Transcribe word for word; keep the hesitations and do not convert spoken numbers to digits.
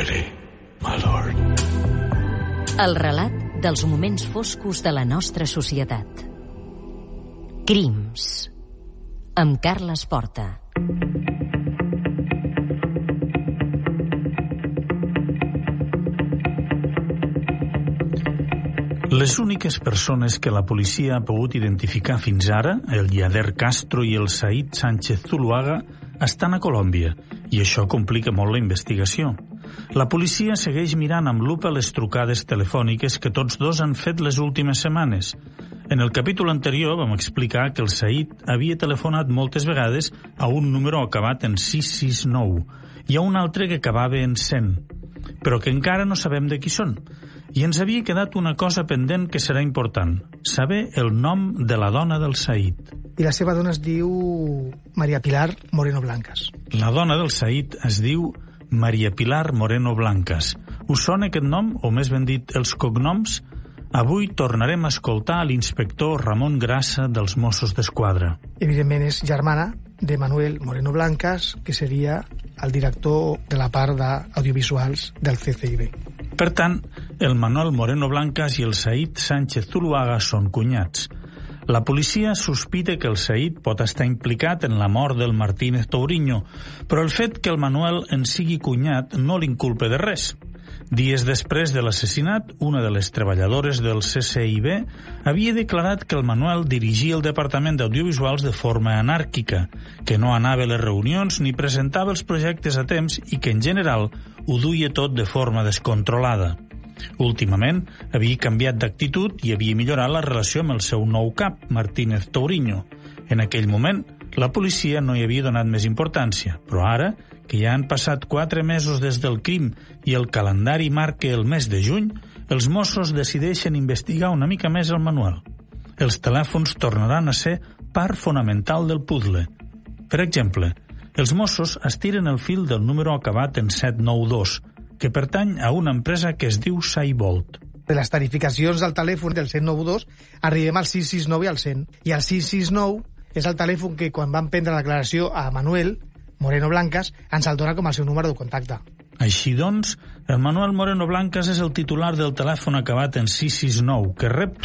ready, my lord. El relat dels moments foscos de la nostra societat. Crims. Amb Carles Porta. Les úniques persones que la policia ha pogut identificar fins ara, el Yader Castro i el Said Sánchez Zuluaga, estan a Colòmbia, i això complica molt la investigació. La policia segueix mirant amb lupa les trucades telefòniques que tots dos han fet les últimes setmanes. En el capítol anterior vam explicar que el Said havia telefonat moltes vegades a un número acabat en sis sis nou i a un altre que acabava en cent, però que encara no sabem de qui són. I ens havia quedat una cosa pendent que serà important, saber el nom de la dona del Said. I la seva dona es diu Maria Pilar Moreno Blancas. La dona del Said es diu Maria Pilar Moreno Blancas. Us sona aquest nom, o més ben dit, els cognoms? Avui tornarem a escoltar l'inspector Ramon Grassa dels Mossos d'Esquadra. Evidentment és germana de Manuel Moreno Blancas, que seria el director de la part d'audiovisuals del C C I B. Per tant, el Manuel Moreno Blancas i el Said Sánchez Zuluaga són cunyats. La policia sospita que el Said pot estar implicat en la mort del Martínez Touriño, però el fet que el Manuel en sigui cunyat no l'inculpa de res. Dies després de l'assassinat, una de les treballadores del C C I B havia declarat que el Manuel dirigia el departament d'audiovisuals de forma anàrquica, que no anava a les reunions ni presentava els projectes a temps i que, en general, ho duia tot de forma descontrolada. Últimament, havia canviat d'actitud i havia millorat la relació amb el seu nou cap, Martínez Touriño. En aquell moment, la policia no hi havia donat més importància, però ara, que ja han passat quatre mesos des del crim i el calendari marca el mes de juny, els Mossos decideixen investigar una mica més el Manuel. Els telèfons tornaran a ser part fonamental del puzzle. Per exemple, els Mossos estiren el fil del número acabat en set nou dos, que pertany a una empresa que es diu Saibolt. De les tarificacions del telèfon del set nou dos arribem al sis sis nou i al cent. I el sis sis nou és el telèfon que quan van prendre la declaració a Manuel Moreno Blancas ens el dona com el seu número de contacte. Així doncs, el Manuel Moreno Blancas és el titular del telèfon acabat en sis sis nou, que rep